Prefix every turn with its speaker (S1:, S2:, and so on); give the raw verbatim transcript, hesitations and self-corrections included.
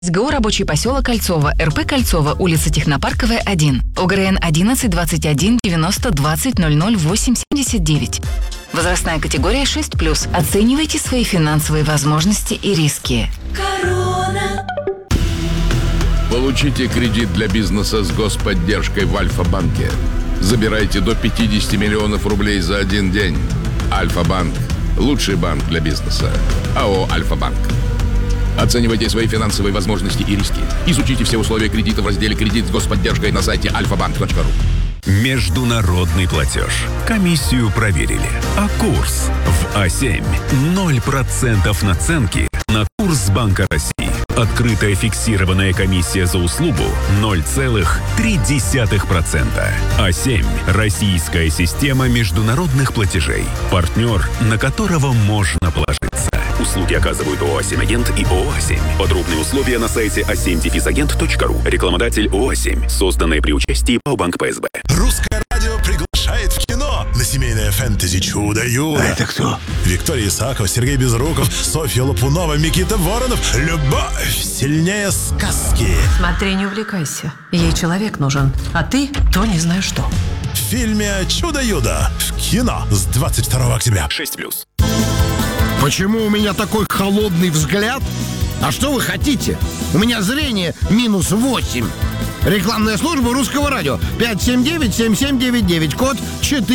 S1: СГО «Рабочий поселок Кольцово», РП Кольцово, улица Технопарковая, один, ОГРН одиннадцать двадцать один девяносто двадцать ноль ноль восемь семьдесят девять. Возрастная категория шесть плюс. Оценивайте свои финансовые возможности и риски.
S2: Корона.
S3: Получите кредит для бизнеса с господдержкой в Альфа-банке. Забирайте до пятьдесят миллионов рублей за один день. Альфа-банк – лучший банк для бизнеса. АО «Альфа-банк». Оценивайте свои финансовые возможности и риски. Изучите все условия кредита в разделе «Кредит с господдержкой» на сайте альфа банк точка ру.
S4: Международный платеж. Комиссию проверили. А курс в А семь. ноль процентов наценки на курс Банка России. Открытая фиксированная комиссия за услугу ноль целых три десятых процента. А семь. Российская система международных платежей. Партнер, на которого можно положиться. Услуги оказывают ООО «А семь Агент» и ООО «А семь». Подробные условия на сайте а семь агент точка ру. Рекламодатель ООО «А семь». Созданное при участии Банк ПСБ.
S5: Русское радио приглашает в кино на семейное фэнтези «Чудо-юдо».
S6: Это кто?
S5: Виктория Исакова, Сергей Безруков, Софья Лопунова, Микита Воронов. Любовь сильнее сказки.
S7: Смотри, не увлекайся. Ей человек нужен, а ты то не знаю что.
S5: В фильме «Чудо-юдо» в кино с двадцать второго октября.
S4: шесть плюс.
S6: Почему у меня такой холодный взгляд? А что вы хотите? У меня зрение минус восемь. Рекламная служба Русского радио. пять семь девять семь семь девять девять. Код четыре.